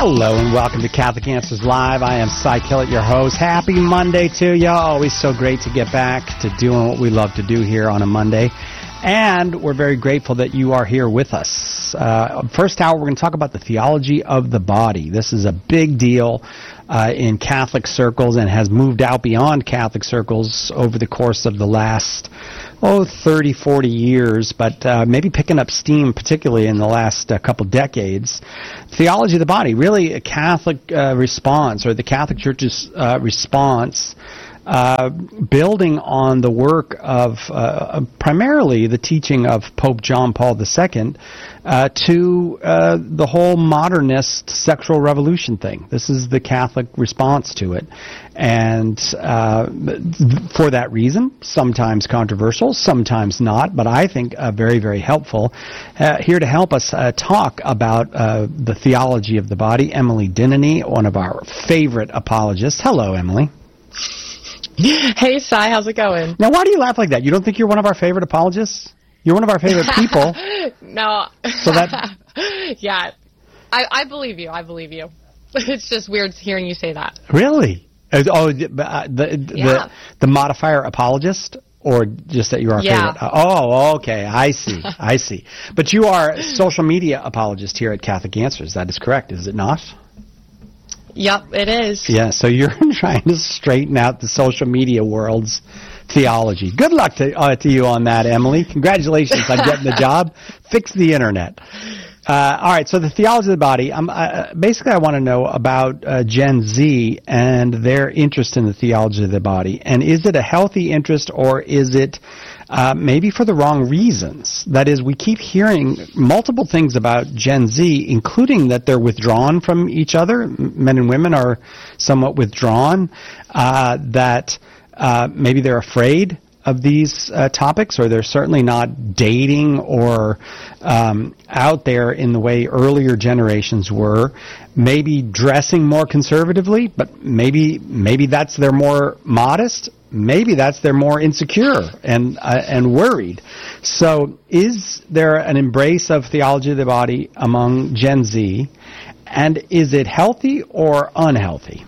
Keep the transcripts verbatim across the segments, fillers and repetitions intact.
Hello and welcome to Catholic Answers Live. I am Cy Killett, your host. Happy Monday to you. Always so great to get back to doing what we love to do here on a Monday. And we're very grateful that you are here with us. Uh, first hour, we're going to talk about the theology of the body. This is a big deal uh, in Catholic circles and has moved out beyond Catholic circles over the course of the last, oh, thirty, forty years, but uh, maybe picking up steam, particularly in the last uh, couple decades. Theology of the body, really a Catholic uh, response, or the Catholic Church's uh, response, Uh, building on the work of uh, primarily the teaching of Pope John Paul the Second uh, to uh, the whole modernist sexual revolution thing. This is the Catholic response to it. And uh, for that reason, sometimes controversial, sometimes not, but I think uh, very, very helpful. Uh, here to help us uh, talk about uh, the theology of the body, Emily Denneny, one of our favorite apologists. Hello, Emily. Hey, Cy, how's it going? Now, why do you laugh like that? You don't think you're one of our favorite apologists? You're one of our favorite people. No. So that. Yeah, I, I believe you. I believe you. It's just weird hearing you say that. Really? Oh, the the, yeah. the, the modifier apologist, or just that you're our yeah. favorite? Oh, okay. I see. I see. But you are a social media apologist here at Catholic Answers. That is correct, is it not? Yep, it is. Yeah, so you're trying to straighten out the social media world's theology. Good luck to, uh, to you on that, Emily. Congratulations on getting the job. Fix the internet. Uh, all right, so the theology of the body. Um, uh, basically, I want to know about uh, Gen Z and their interest in the theology of the body. And is it a healthy interest, or is it uh, maybe for the wrong reasons? That is, we keep hearing multiple things about Gen Z, including that they're withdrawn from each other. Men and women are somewhat withdrawn, uh, that uh, maybe they're afraid of these uh, topics, or they're certainly not dating or um, out there in the way earlier generations were. Maybe dressing more conservatively, but maybe maybe that's they're more modest. Maybe that's they're more insecure and uh, and worried. So, is there an embrace of theology of the body among Gen Z, and is it healthy or unhealthy?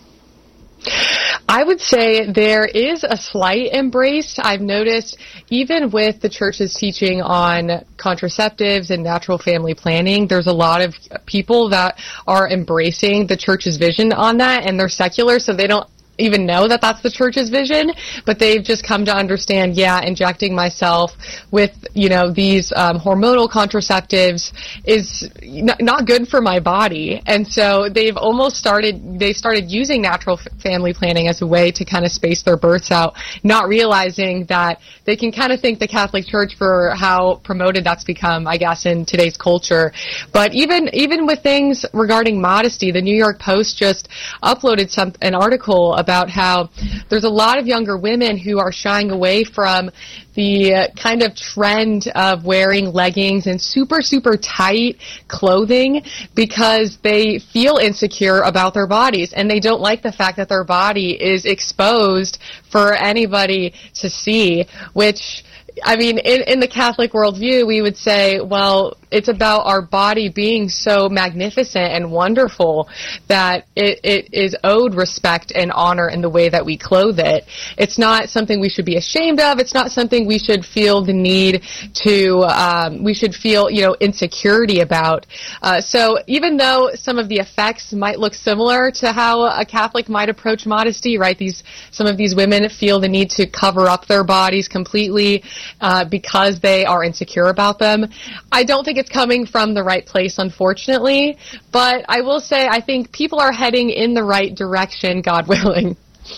I would say there is a slight embrace. I've noticed even with the church's teaching on contraceptives and natural family planning, there's a lot of people that are embracing the church's vision on that, and they're secular, so they don't even know that that's the church's vision, but they've just come to understand, yeah, injecting myself with, you know, these um, hormonal contraceptives is n- not good for my body. And so they've almost started, they started using natural f- family planning as a way to kind of space their births out, not realizing that they can kind of thank the Catholic Church for how promoted that's become, I guess, in today's culture. But even, even with things regarding modesty, the New York Post just uploaded some, an article about about how there's a lot of younger women who are shying away from the uh, kind of trend of wearing leggings and super, super tight clothing because they feel insecure about their bodies, and they don't like the fact that their body is exposed for anybody to see, which, I mean, in, in the Catholic worldview, we would say, well, it's about our body being so magnificent and wonderful that it, it is owed respect and honor in the way that we clothe it. It's not something we should be ashamed of. It's not something we should feel the need to, um, we should feel, you know, insecurity about. Uh, so even though some of the effects might look similar to how a Catholic might approach modesty, right? These, some of these women feel the need to cover up their bodies completely uh, because they are insecure about them. I don't think it's coming from the right place, unfortunately, but I will say I think people are heading in the right direction, God willing.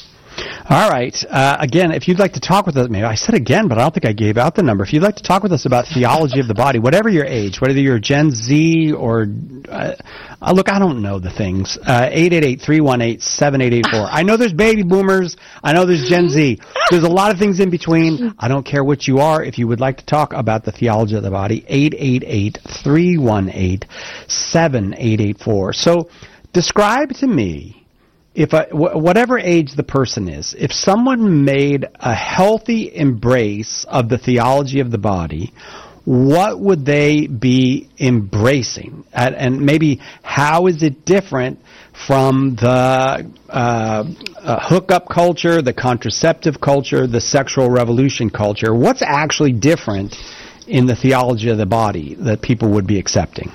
All right. Uh, again, if you'd like to talk with us, maybe I said again, but I don't think I gave out the number. If you'd like to talk with us about theology of the body, whatever your age, whether you're Gen Z or, uh, uh, look, I don't know the things. Uh, eight eight eight, three one eight, seven eight eight four. I know there's baby boomers. I know there's Gen Z. There's a lot of things in between. I don't care what you are. If you would like to talk about the theology of the body, eight eight eight, three one eight, seven eight eight four. So describe to me, if I, wh- whatever age the person is, if someone made a healthy embrace of the theology of the body, what would they be embracing? And, and maybe how is it different from the uh, uh, hookup culture, the contraceptive culture, the sexual revolution culture? What's actually different in the theology of the body that people would be accepting?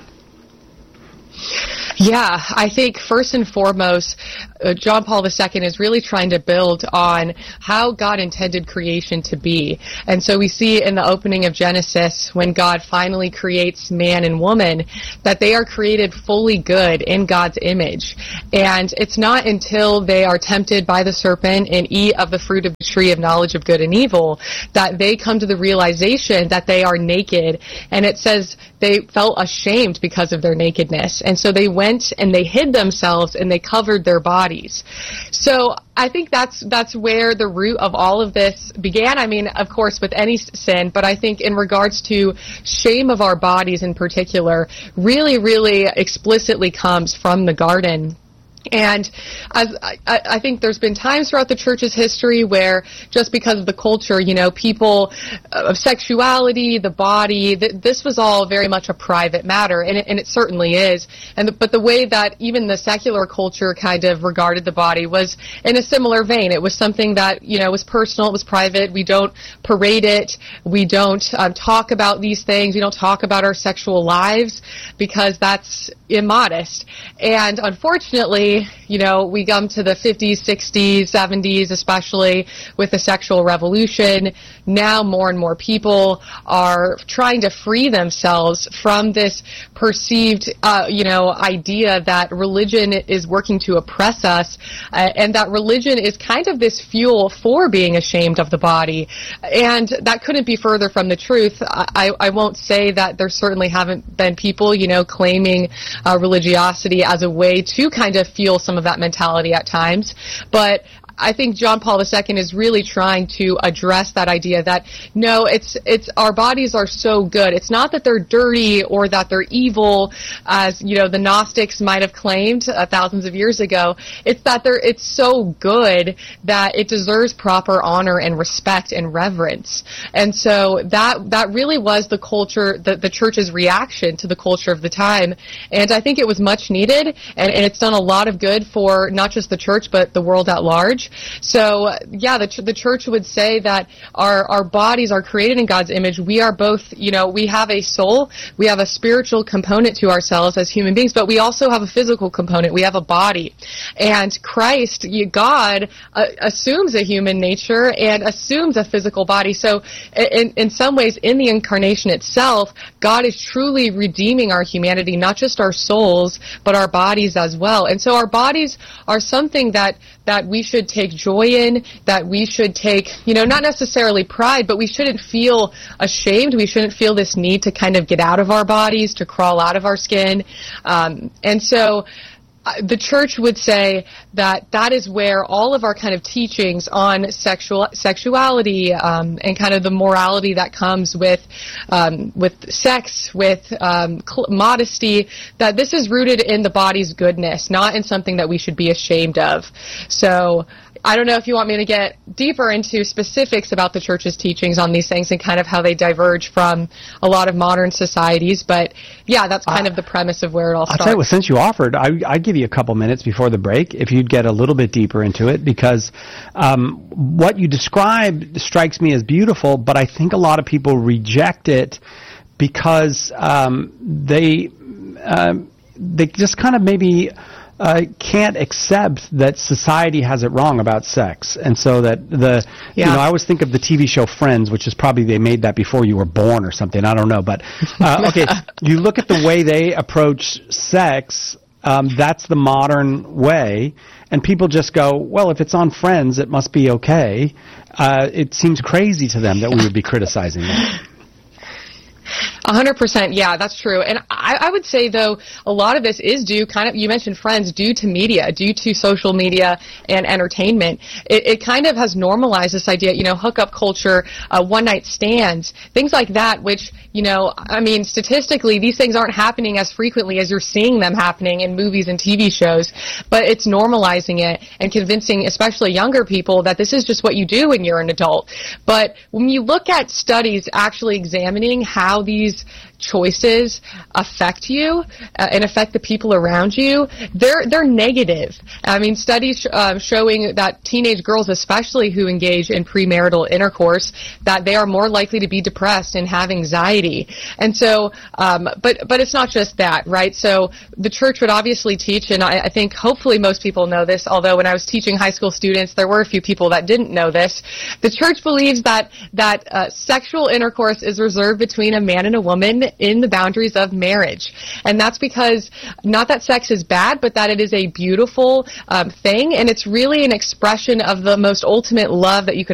Yeah, I think first and foremost, uh, John Paul the Second is really trying to build on how God intended creation to be. And so we see in the opening of Genesis, when God finally creates man and woman, that they are created fully good in God's image. And it's not until they are tempted by the serpent and eat of the fruit of the tree of knowledge of good and evil that they come to the realization that they are naked. And it says they felt ashamed because of their nakedness. And so they went and they hid themselves and they covered their bodies. So I think that's that's where the root of all of this began. I mean, of course, with any sin, but I think in regards to shame of our bodies in particular, really, really explicitly comes from the garden. And as I, I think there's been times throughout the church's history where just because of the culture, you know, people of sexuality, the body, th- this was all very much a private matter, and it, and it certainly is. And the, but the way that even the secular culture kind of regarded the body was in a similar vein. It was something that, you know, was personal, it was private. We don't parade it. We don't um, talk about these things. We don't talk about our sexual lives because that's immodest. And unfortunately, you know, we come to the fifties, sixties, seventies, especially with the sexual revolution. Now more and more people are trying to free themselves from this perceived, uh, you know, idea that religion is working to oppress us, uh, and that religion is kind of this fuel for being ashamed of the body. And that couldn't be further from the truth. I, I won't say that there certainly haven't been people, you know, claiming uh, religiosity as a way to kind of feel some of that mentality at times, but I think John Paul the Second is really trying to address that idea that no, it's it's our bodies are so good. It's not that they're dirty or that they're evil, as you know the Gnostics might have claimed uh, thousands of years ago. It's that they're it's so good that it deserves proper honor and respect and reverence. And so that that really was the culture, the, the church's reaction to the culture of the time. And I think it was much needed, and, and it's done a lot of good for not just the church but the world at large. So, yeah, the, ch- the church would say that our, our bodies are created in God's image. We are both, you know, we have a soul, we have a spiritual component to ourselves as human beings, but we also have a physical component. We have a body. And Christ, God, uh, assumes a human nature and assumes a physical body. So, in, in some ways, in the incarnation itself, God is truly redeeming our humanity, not just our souls, but our bodies as well. And so our bodies are something that, that we should take joy in, that we should take, you know, not necessarily pride, but we shouldn't feel ashamed. We shouldn't feel this need to kind of get out of our bodies, to crawl out of our skin. Um, and so uh, the church would say that that is where all of our kind of teachings on sexual sexuality um, and kind of the morality that comes with um, with sex, with um, cl- modesty, that this is rooted in the body's goodness, not in something that we should be ashamed of. So I don't know if you want me to get deeper into specifics about the church's teachings on these things and kind of how they diverge from a lot of modern societies, but yeah, that's kind uh, of the premise of where it all starts. I'll tell you what, since you offered, I, I'd give you a couple minutes before the break if you'd get a little bit deeper into it, because um, what you described strikes me as beautiful, but I think a lot of people reject it because um, they uh, they just kind of maybe Uh, can't accept that society has it wrong about sex, and so that the yeah. you know I always think of the T V show Friends, which is probably they made that before you were born or something. I don't know, but uh, okay, you look at the way they approach sex. Um, that's the modern way, and people just go, well, if it's on Friends, it must be okay. Uh, it seems crazy to them that we would be criticizing that. A hundred percent, yeah, that's true. And I, I would say, though, a lot of this is due, kind of, you mentioned Friends, due to media, due to social media and entertainment. It, it kind of has normalized this idea, you know, hookup culture, uh, one-night stands, things like that, which, you know, I mean, statistically, these things aren't happening as frequently as you're seeing them happening in movies and T V shows, but it's normalizing it and convincing, especially younger people, that this is just what you do when you're an adult. But when you look at studies actually examining how these choices affect you uh, and affect the people around you, they're they're negative. I mean, studies uh, showing that teenage girls, especially who engage in premarital intercourse, that they are more likely to be depressed and have anxiety. And so, um, but but it's not just that, right? So the church would obviously teach, and I, I think hopefully most people know this, although when I was teaching high school students, there were a few people that didn't know this. The church believes that, that uh, sexual intercourse is reserved between a man and a woman in the boundaries of marriage. And that's because, not that sex is bad, but that it is a beautiful um, thing, and it's really an expression of the most ultimate love that you could